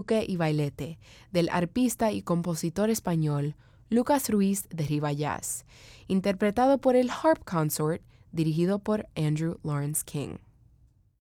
Buque y Bailete, del arpista y compositor español Lucas Ruiz de Ribayás, interpretado por el Harp Consort, dirigido por Andrew Lawrence King.